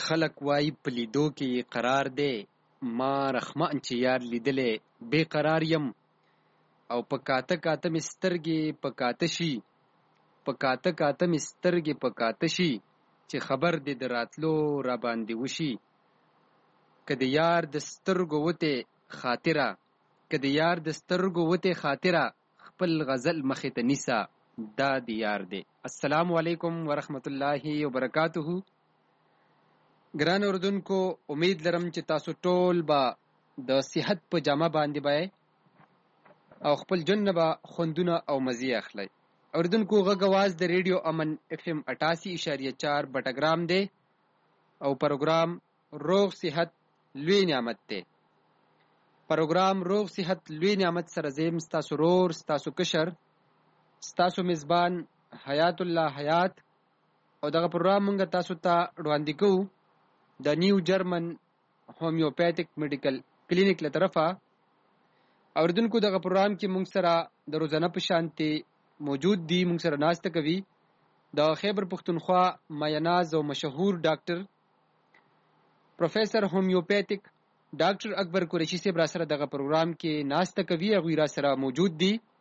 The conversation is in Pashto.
خلق وای په لیدو کې قرار دی، ما رحمان چې یار لیدلې بے قرار یم. او په کاته کاته مې سترګې په کاته شي، په کاته کاته مې سترګې په کاته شي، چې خبر دې د راتلو را باندې وشي. که د یار د سترګو وته خاطره، که د یار د سترګو وته خاطره، خپل غزل مخې ته نیسه دا د یار دی. السلام علیکم ورحمت الله وبرکاته. ګران اوردونکو، امید لرم چې تاسو ټول به د صحت په جامه باندې بای او خپل جن به خوندونه او مزي اخلي. اوردونکو غږ आवाज د ریډیو امن اف ام 88.4 بټګرام دی او پروګرام روغ صحت لوی نعمت دی. پروګرام روغ صحت لوی نعمت سره زم تاسو رور تاسو کشر تاسو میزبان حیات الله حیات او دغه پروګرام موږ تاسو ته وړاندې کوو د نیو جرمن هومیوپیتیک میډیکل کلینیک له طرفه. اوردونکو دغه پروګرام کې موږ سره د روزانه په شانتي موجود دي، موږ سره ناشته کوي د خیبر پختونخوا مایناز او مشهور ډاکټر پروفیسور هومیوپیتیک ډاکټر اکبر قریشی صاحب را سره دغه پروګرام کې ناشته کوي، هغه را سره موجود دي.